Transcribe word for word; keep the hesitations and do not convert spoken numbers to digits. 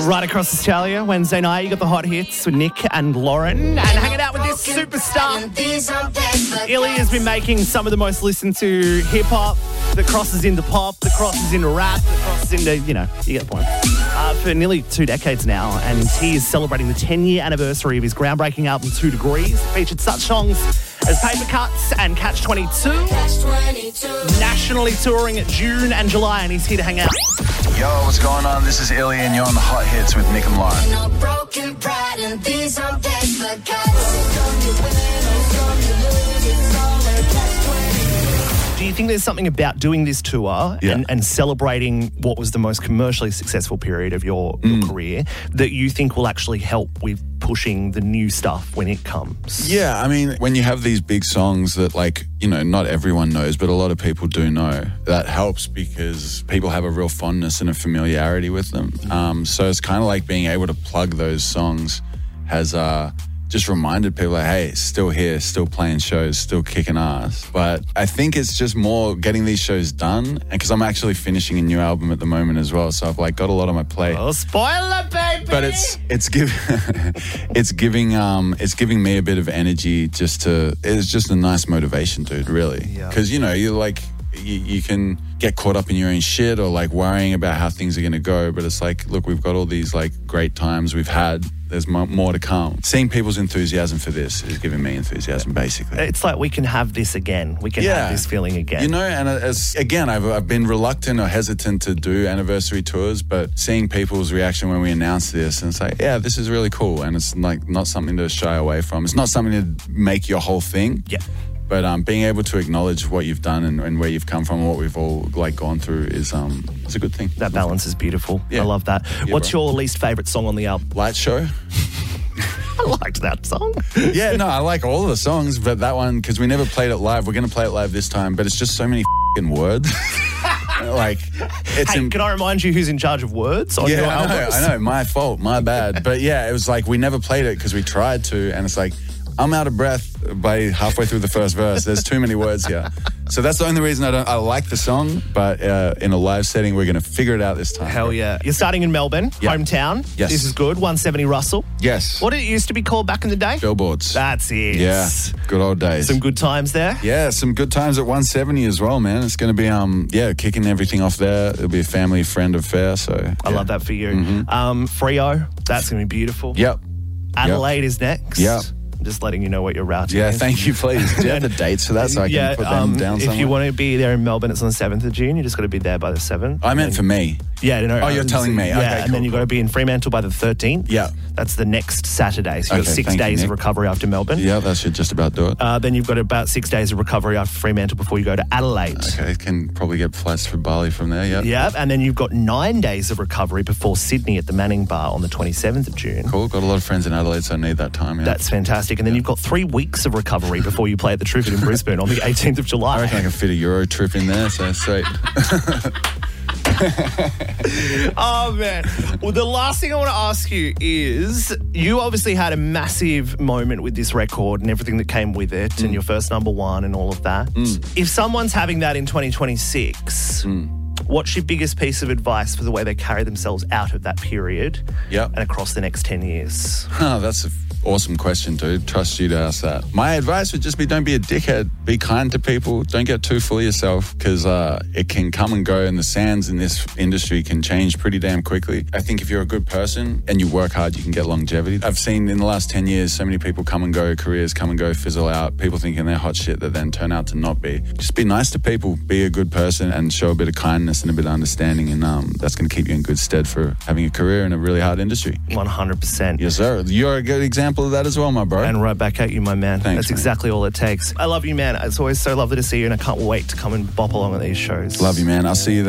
Right across Australia, Wednesday night, you got the hot hits with Nick and Lauren. And hanging out with this superstar. Illy has been making some of the most listened to hip-hop that crosses into pop, that crosses into rap, that crosses into, you know, you get the point. Uh, for nearly two decades now, and he is celebrating the ten-year anniversary of his groundbreaking album, Two Degrees. It featured such songs as Paper Cuts and Catch twenty-two. Nationally touring at June and July, and he's here to hang out. Yo, what's going on? This is Illy, and you're on the Hot Hits with Nick and Lauren. Do you think there's something about doing this tour Yeah. and, and celebrating what was the most commercially successful period of your, your Mm. career that you think will actually help with pushing the new stuff when it comes? Yeah, I mean, when you have these big songs that, like, you know, not everyone knows, but a lot of people do know, that helps because people have a real fondness and a familiarity with them. Um, so it's kind of like being able to plug those songs has uh, just reminded people, like, hey, still here, still playing shows, still kicking ass. But I think it's just more getting these shows done, and because I'm actually finishing a new album at the moment as well, so I've like got a lot on my plate. Oh, spoiler, baby! But it's it's giving it's giving um it's giving me a bit of energy just to it's just a nice motivation, dude, really. Yeah. Because you know you like you, you can get caught up in your own shit or like worrying about how things are going to go, but it's like, look, we've got all these like great times we've had. There's mo- more to come. Seeing people's enthusiasm for this is giving me enthusiasm, basically. It's like we can have this again. We can Yeah. have this feeling again. You know, and as again, I've, I've been reluctant or hesitant to do anniversary tours, but seeing people's reaction when we announced this, and it's like, yeah, this is really cool, and it's like not something to shy away from. It's not something to make your whole thing. Yeah. But um, being able to acknowledge what you've done and, and where you've come from and what we've all like gone through is um, it's a good thing. That balance is beautiful. Yeah. I love that. Yeah, What's bro. your least favourite song on the album? Light Show. I liked that song. Yeah, no, I like all of the songs, but that one, because we never played it live. We're going to play it live this time, but it's just so many f***ing words. Like, it's Hey, in- can I remind you who's in charge of words on your Yeah, I know, albums? I know, my fault, my bad. But yeah, it was like we never played it because we tried to, and it's like I'm out of breath by halfway through the first verse. There's too many words here. So that's the only reason I don't. I like the song, but uh, in a live setting, we're going to figure it out this time. Hell yeah. You're starting in Melbourne, Yeah. hometown. Yes. This is good. one seventy Russell. Yes. What did it used to be called back in the day? Billboards. That's it. Yeah, good old days. Some good times there. Yeah, some good times at one seventy as well, man. It's going to be, um, yeah, kicking everything off there. It'll be a family friend affair. So I love that for you. Um, Frio, that's going to be beautiful. Yep. Adelaide is next. Yep. I'm just letting you know what your routing Yeah, is. thank you, please. Do you have the dates for that so I can yeah, put them um, down if somewhere? you want to be there in Melbourne, it's on the seventh of June. You just got to be there by the seventh. I meant for me. Yeah, no. Oh, you're um, telling me. Yeah, Okay, and cool, then you've got to cool. be in Fremantle by the thirteenth. Yeah. That's the next Saturday. So you've got Okay, six thank you, days of Nick. recovery after Melbourne. Yeah, that should just about do it. Uh, then you've got about six days of recovery after Fremantle before you go to Adelaide. Okay, can probably get flights for Bali from there, yeah. Yeah, and then you've got nine days of recovery before Sydney at the Manning Bar on the twenty-seventh of June. Cool, got a lot of friends in Adelaide, so I need that time, yeah. That's fantastic. And then you've got three weeks of recovery before you play at the Trufford in Brisbane on the eighteenth of July. I reckon I can fit a Euro trip in there, so sweet. Oh, man. Well, the last thing I want to ask you is you obviously had a massive moment with this record and everything that came with it and your first number one and all of that. If someone's having that in twenty twenty-six, what's your biggest piece of advice for the way they carry themselves out of that period Yep. and across the next ten years? Oh, that's an awesome question, dude. Trust you to ask that. My advice would just be don't be a dickhead. Be kind to people. Don't get too full of yourself because uh, it can come and go and the sands in this industry can change pretty damn quickly. I think if you're a good person and you work hard, you can get longevity. I've seen in the last ten years so many people come and go, careers come and go, fizzle out, people thinking they're hot shit that then turn out to not be. Just be nice to people, be a good person and show a bit of kindness and a bit of understanding, and um, that's going to keep you in good stead for having a career in a really hard industry. one hundred percent. Yes, sir. You're a good example of that as well, my bro. And right back at you, my man. Thanks, That's man. exactly all it takes. I love you, man. It's always so lovely to see you, and I can't wait to come and bop along at these shows. Love you, man. I'll see you